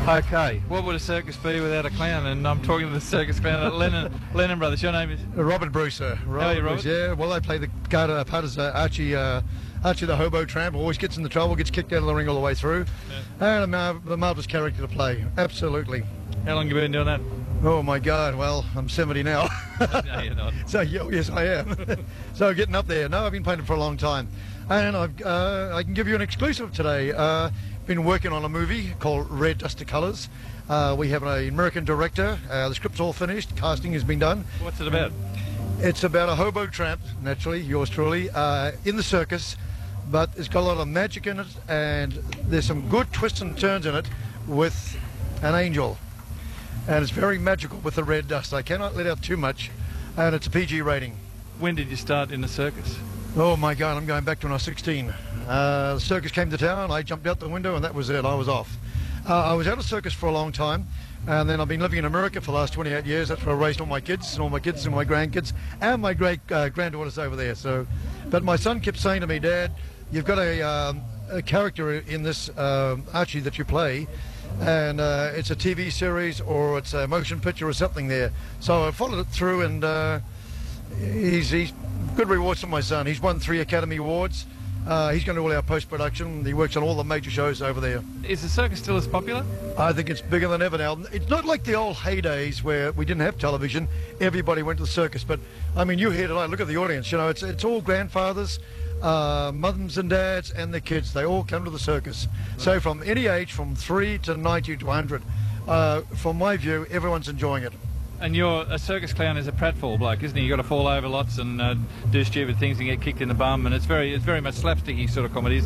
Okay, what would a circus be without a clown? And I'm talking to the circus clown at Lennon Brothers. Your name is? Robert Brewster. How are you, Robert? Yeah, well, I play the part as Archie the hobo tramp. Always gets into trouble, gets kicked out of the ring all the way through. Yeah. And the marvellous character to play, absolutely. How long have you been doing that? Oh my God, well, I'm 70 now. No, you're not. So, yes, I am. So getting up there. No, I've been playing it for a long time. And I can give you an exclusive today. Been working on a movie called Red Dust to Colours. We have an American director. The script's all finished. Casting has been done. What's it about? It's about a hobo tramp, naturally, yours truly, in the circus, but it's got a lot of magic in it, and there's some good twists and turns in it with an angel. And it's very magical with the red dust. I cannot let out too much, and it's a PG rating. When did you start in the circus? Oh my God, I'm going back to when I was 16. The circus came to town, I jumped out the window, and that was it, I was off. I was out of circus for a long time, and then I've been living in America for the last 28 years. That's where I raised all my kids and my grandkids, and my great granddaughters over there. So, but my son kept saying to me, Dad, you've got a character in this Archie that you play, and it's a TV series or it's a motion picture or something there. So I followed it through, and he's good rewards for my son. He's won 3 Academy Awards. He's going to do all our post-production. He works on all the major shows over there. Is the circus still as popular? I think it's bigger than ever now. It's not like the old heydays where we didn't have television. Everybody went to the circus. But, I mean, you here tonight, look at the audience. You know, it's all grandfathers, mums and dads, and their kids. They all come to the circus. So from any age, from 3 to 90 to 100, from my view, everyone's enjoying it. And a circus clown is a pratfall bloke, isn't he? You got to fall over lots and do stupid things and get kicked in the bum, and it's very much slapsticky sort of comedy, isn't it?